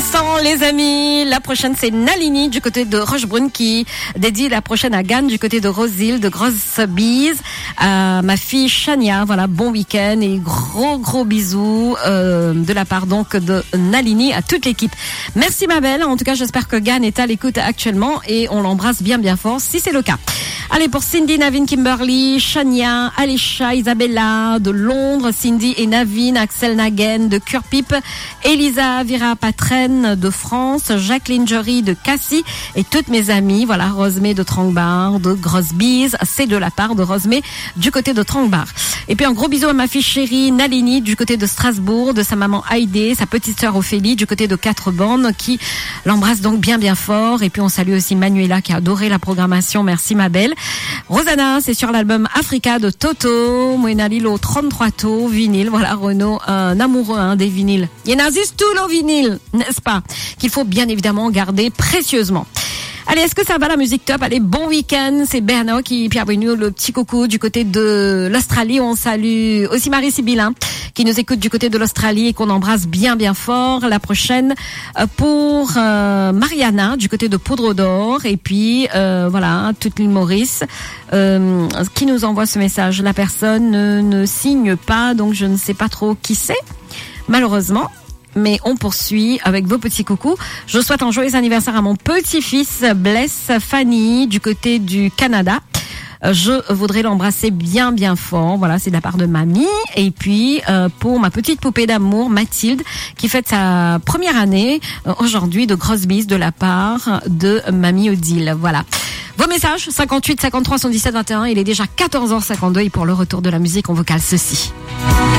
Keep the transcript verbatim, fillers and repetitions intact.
l'instant, les amis, la prochaine c'est Nalini du côté de Rochebrune qui dédie la prochaine à Gannes du côté de Rosil, de grosses bises à ma fille Chania. Voilà, bon week-end et gros gros bisous euh, de la part donc de Nalini à toute l'équipe. Merci ma belle. En tout cas, j'espère que Gannes est à l'écoute actuellement et on l'embrasse bien bien fort si c'est le cas. Allez, pour Cindy, Navin, Kimberly, Chania, Alisha, Isabella de Londres, Cindy et Navin, Axel Nagen de Curpip, Elisa Vira Patren de France, Jacqueline Jory de Cassis et toutes mes amies, voilà, Rosemée de Trangbar, de Grosse Bise, c'est de la part de Rosemée du côté de Trangbar. Et puis un gros bisou à ma fille chérie Nalini du côté de Strasbourg, de sa maman Heidi, sa petite sœur Ophélie du côté de Quatre-Bornes qui l'embrasse donc bien bien fort. Et puis on salue aussi Manuela qui a adoré la programmation, merci ma belle. Rosanna, c'est sur l'album Africa de Toto, Moena Lilo trente-trois taux, vinyle, voilà Renaud, un amoureux hein, des vinyles. Il y en a juste tout le vinyle, n'est-ce pas, qu'il faut bien évidemment garder précieusement. Allez, est-ce que ça va la musique top? Allez, bon week-end, c'est Bernard qui est venu le petit coucou du côté de l'Australie. On salue aussi Marie-Sibylle hein, qui nous écoute du côté de l'Australie et qu'on embrasse bien bien fort. La prochaine euh, pour euh, Mariana du côté de Poudre d'Or et puis euh, voilà, toute l'île Maurice euh, qui nous envoie ce message. La personne ne, ne signe pas, donc je ne sais pas trop qui c'est, malheureusement. Mais on poursuit avec vos petits coucous. Je souhaite un joyeux anniversaire à mon petit-fils Bless Fanny du côté du Canada. Je voudrais l'embrasser bien bien fort. Voilà, c'est de la part de mamie. Et puis euh, pour ma petite poupée d'amour Mathilde qui fête sa première année euh, aujourd'hui, de grosses bises de la part de mamie Odile. Voilà. Vos messages cinquante-huit cinquante-trois soixante-dix-sept vingt et un. Il est déjà quatorze heures cinquante-deux et pour le retour de la musique on vocale ceci.